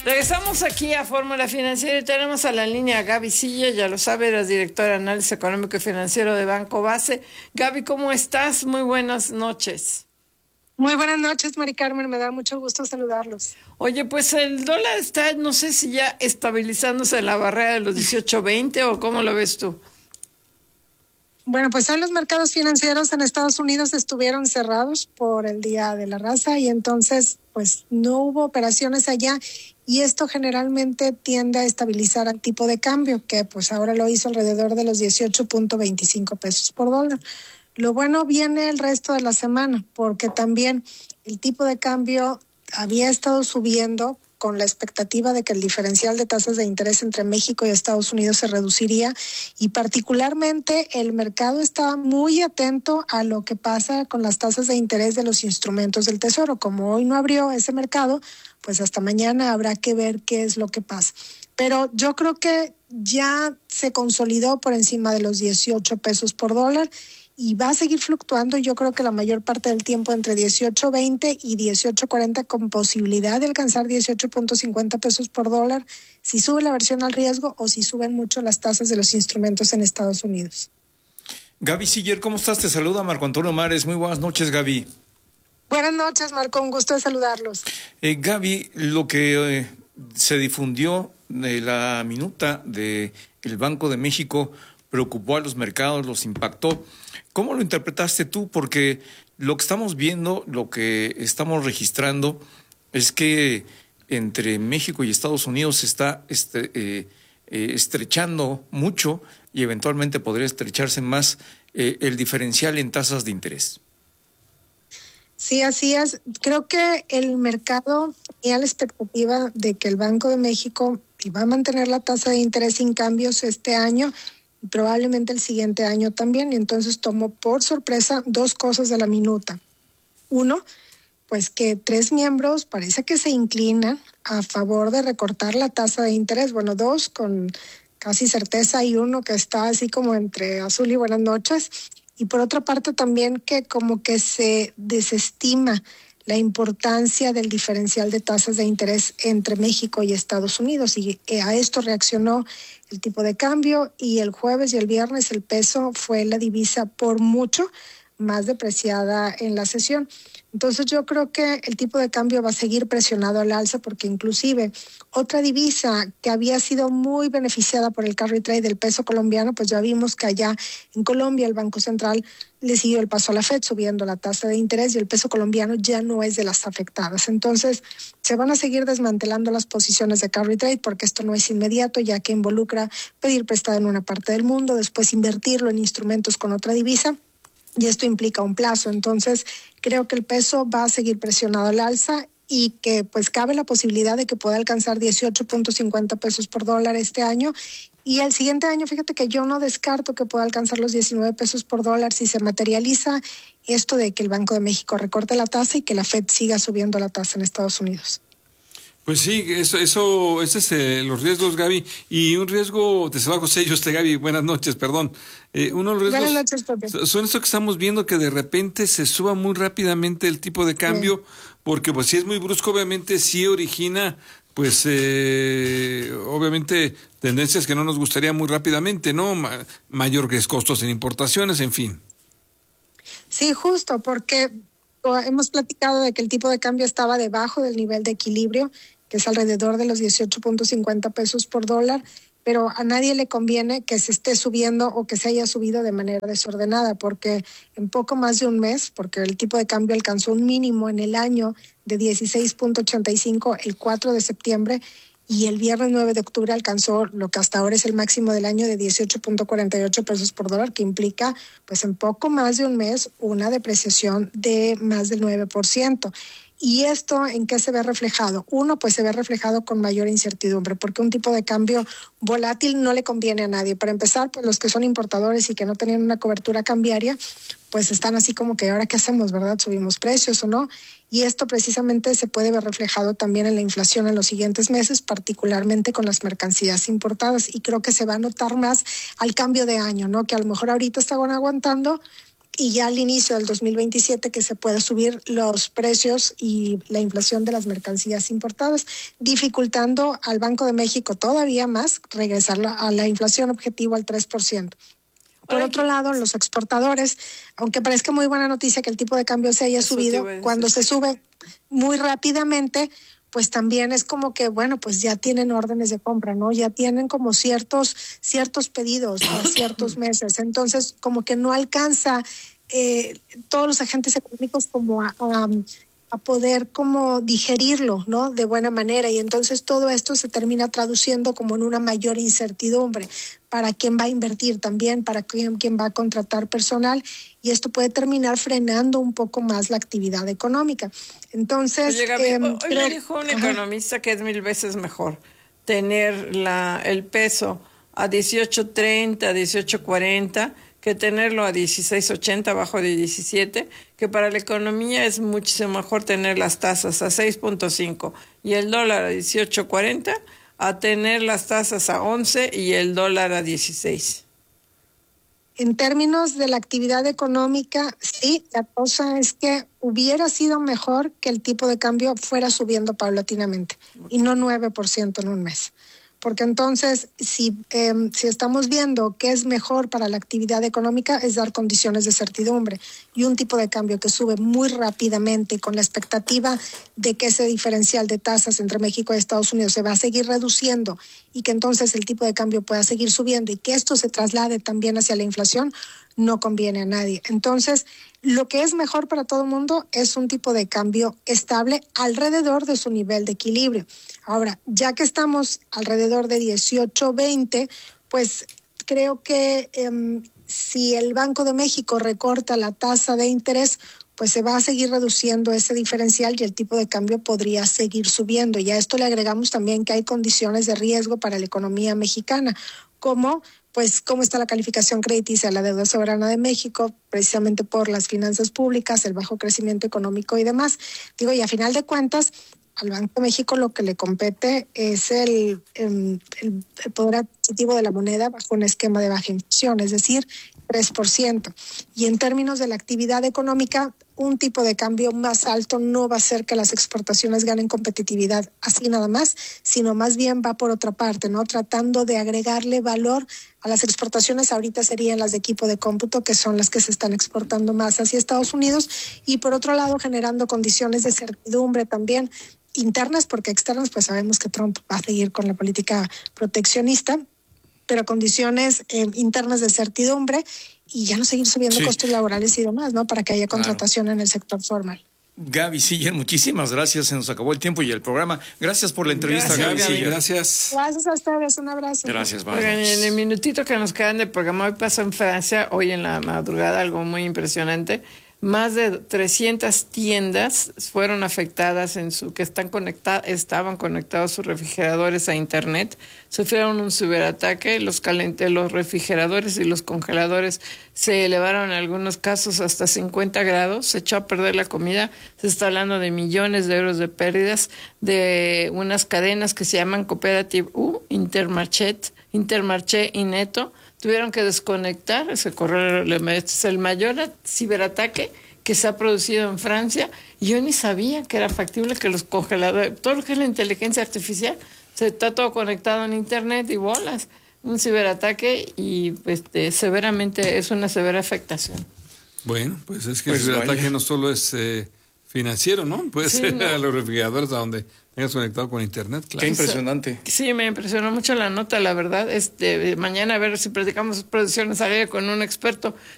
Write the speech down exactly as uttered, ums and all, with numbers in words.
Regresamos aquí a Fórmula Financiera y tenemos a la línea a Gaby Silla, ya lo sabe, la directora de Análisis Económico y Financiero de Banco Base. Gaby, ¿cómo estás? Muy buenas noches. Muy buenas noches, Mari Carmen, me da mucho gusto saludarlos. Oye, pues el dólar está, no sé si ya estabilizándose en la barrera de los dieciocho veinte o ¿cómo lo ves tú? Bueno, pues hoy los mercados financieros en Estados Unidos estuvieron cerrados por el Día de la Raza y entonces pues no hubo operaciones allá y esto generalmente tiende a estabilizar al tipo de cambio, que pues ahora lo hizo alrededor de los dieciocho punto veinticinco pesos por dólar. Lo bueno viene el resto de la semana, porque también el tipo de cambio había estado subiendo con la expectativa de que el diferencial de tasas de interés entre México y Estados Unidos se reduciría y particularmente el mercado estaba muy atento a lo que pasa con las tasas de interés de los instrumentos del Tesoro. Como hoy no abrió ese mercado, pues hasta mañana habrá que ver qué es lo que pasa. Pero yo creo que ya se consolidó por encima de los dieciocho pesos por dólar y va a seguir fluctuando, yo creo que la mayor parte del tiempo entre dieciocho veinte y dieciocho cuarenta con posibilidad de alcanzar dieciocho punto cincuenta pesos por dólar si sube la versión al riesgo o si suben mucho las tasas de los instrumentos en Estados Unidos. Gaby Siller, ¿cómo estás? Te saluda Marco Antonio Mares. Muy buenas noches, Gaby. Buenas noches, Marco, un gusto de saludarlos. Eh, Gaby, lo que eh, se difundió de la minuta del Banco de México preocupó a los mercados, los impactó. ¿Cómo lo interpretaste tú? Porque lo que estamos viendo, lo que estamos registrando es que entre México y Estados Unidos se está este, eh, eh, estrechando mucho y eventualmente podría estrecharse más eh, el diferencial en tasas de interés. Sí, así es. Creo que el mercado tenía la expectativa de que el Banco de México iba a mantener la tasa de interés sin cambios este año y probablemente el siguiente año también, y entonces tomó por sorpresa dos cosas de la minuta. Uno, pues que tres miembros parece que se inclinan a favor de recortar la tasa de interés. Bueno, dos con casi certeza y uno que está así como entre azul y buenas noches. Y por otra parte también que como que se desestima la importancia del diferencial de tasas de interés entre México y Estados Unidos. Y a esto reaccionó el tipo de cambio y el jueves y el viernes el peso fue la divisa por mucho más depreciada en la sesión. Entonces yo creo que el tipo de cambio va a seguir presionado al alza porque inclusive otra divisa que había sido muy beneficiada por el carry trade del peso colombiano, pues ya vimos que allá en Colombia el Banco Central le siguió el paso a la Fed subiendo la tasa de interés y el peso colombiano ya no es de las afectadas. Entonces se van a seguir desmantelando las posiciones de carry trade porque esto no es inmediato, ya que involucra pedir prestado en una parte del mundo, después invertirlo en instrumentos con otra divisa. Y esto implica un plazo, entonces creo que el peso va a seguir presionado al alza y que pues cabe la posibilidad de que pueda alcanzar dieciocho punto cincuenta pesos por dólar este año. Y el siguiente año, fíjate que yo no descarto que pueda alcanzar los diecinueve pesos por dólar si se materializa esto de que el Banco de México recorte la tasa y que la Fed siga subiendo la tasa en Estados Unidos. Pues sí, eso, eso, ese es eh, los riesgos, Gaby, y un riesgo, te saludo José, yo este Gaby, buenas noches, perdón. Eh, uno de los riesgos buenas noches, Pepe. Son esto que estamos viendo que de repente se suba muy rápidamente el tipo de cambio, sí. Porque pues si es muy brusco, obviamente sí origina, pues eh, obviamente tendencias que no nos gustaría muy rápidamente, ¿no? Ma- mayores costos en importaciones, en fin. Sí, justo, porque hemos platicado de que el tipo de cambio estaba debajo del nivel de equilibrio, que es alrededor de los dieciocho punto cincuenta pesos por dólar, pero a nadie le conviene que se esté subiendo o que se haya subido de manera desordenada, porque en poco más de un mes, porque el tipo de cambio alcanzó un mínimo en el año de dieciséis punto ochenta y cinco el cuatro de septiembre, y el viernes nueve de octubre alcanzó lo que hasta ahora es el máximo del año de dieciocho punto cuarenta y ocho pesos por dólar, que implica pues en poco más de un mes una depreciación de más del nueve por ciento. ¿Y esto en qué se ve reflejado? Uno, pues se ve reflejado con mayor incertidumbre, porque un tipo de cambio volátil no le conviene a nadie. Para empezar, pues los que son importadores y que no tenían una cobertura cambiaria, pues están así como que ahora qué hacemos, ¿verdad? ¿Subimos precios o no? Y esto precisamente se puede ver reflejado también en la inflación en los siguientes meses, particularmente con las mercancías importadas. Y creo que se va a notar más al cambio de año, ¿no? Que a lo mejor ahorita estaban aguantando y ya al inicio del dos mil veintisiete que se puede subir los precios y la inflación de las mercancías importadas, dificultando al Banco de México todavía más regresar a la inflación objetivo al tres por ciento. Por otro lado, los exportadores, aunque parezca muy buena noticia que el tipo de cambio se haya subido, cuando se sube muy rápidamente, pues también es como que, bueno, pues ya tienen órdenes de compra, ¿no? Ya tienen como ciertos, ciertos pedidos a ciertos meses. Entonces, como que no alcanza eh, todos los agentes económicos como a, a, a poder como digerirlo, ¿no? De buena manera. Y entonces todo esto se termina traduciendo como en una mayor incertidumbre para quién va a invertir también, para quién, quién va a contratar personal, y esto puede terminar frenando un poco más la actividad económica. Entonces, Oye, Gaby, eh, hoy creo, me dijo un ajá. economista que es mil veces mejor tener la el peso a dieciocho treinta, dieciocho cuarenta, que tenerlo a dieciséis ochenta, abajo de diecisiete, que para la economía es muchísimo mejor tener las tasas a seis punto cinco y el dólar a dieciocho cuarenta, a tener las tasas a once y el dólar a dieciséis. En términos de la actividad económica, sí, la cosa es que hubiera sido mejor que el tipo de cambio fuera subiendo paulatinamente y no nueve por ciento en un mes. Porque entonces, si, eh, si estamos viendo qué es mejor para la actividad económica, es dar condiciones de certidumbre. Y un tipo de cambio que sube muy rápidamente y con la expectativa de que ese diferencial de tasas entre México y Estados Unidos se va a seguir reduciendo y que entonces el tipo de cambio pueda seguir subiendo y que esto se traslade también hacia la inflación, no conviene a nadie. Entonces, lo que es mejor para todo el mundo es un tipo de cambio estable alrededor de su nivel de equilibrio. Ahora, ya que estamos alrededor de dieciocho veinte, pues creo que eh, si el Banco de México recorta la tasa de interés, pues se va a seguir reduciendo ese diferencial y el tipo de cambio podría seguir subiendo. Y a esto le agregamos también que hay condiciones de riesgo para la economía mexicana, como pues cómo está la calificación crediticia de la deuda soberana de México, precisamente por las finanzas públicas, el bajo crecimiento económico y demás. Digo, y a final de cuentas, al Banco de México lo que le compete es el, el, el poder adquisitivo de la moneda bajo un esquema de baja inflación, es decir, tres por ciento. Y en términos de la actividad económica, un tipo de cambio más alto no va a hacer que las exportaciones ganen competitividad así nada más, sino más bien va por otra parte, ¿no? Tratando de agregarle valor a las exportaciones. Ahorita serían las de equipo de cómputo, que son las que se están exportando más hacia Estados Unidos, y por otro lado generando condiciones de certidumbre también internas, porque externas pues sabemos que Trump va a seguir con la política proteccionista, pero condiciones eh, internas de certidumbre y ya no seguir subiendo sí. costos laborales y demás, ¿no? Para que haya contratación claro. en el sector formal. Gaby Siller, muchísimas gracias. Se nos acabó el tiempo y el programa. Gracias por la entrevista, gracias, Gaby Siller. Gracias. Gracias a ustedes. Un abrazo. Gracias, vamos. Oigan, en el minutito que nos quedan de programa, hoy pasó en Francia, hoy en la madrugada, algo muy impresionante. Más de trescientas tiendas fueron afectadas en su que están conectadas, estaban conectados sus refrigeradores a internet, sufrieron un ciberataque, los calente, los refrigeradores y los congeladores se elevaron en algunos casos hasta cincuenta grados, se echó a perder la comida, se está hablando de millones de euros de pérdidas de unas cadenas que se llaman Cooperative U, Intermarché, Intermarché y Neto. Tuvieron que desconectar ese correo, es el mayor ciberataque que se ha producido en Francia. Yo ni sabía que era factible que los congeladores, todo lo que es la inteligencia artificial, se está todo conectado en internet y bolas. Un ciberataque y este, severamente es una severa afectación. Bueno, pues es que pues el ciberataque vaya. no solo es eh, financiero, ¿no? Puede sí, ser no. a los refrigeradores a donde tengas conectado con internet, claro. Qué impresionante. Sí, me impresionó mucho la nota, la verdad. Este, mañana a ver si platicamos producciones al aire con un experto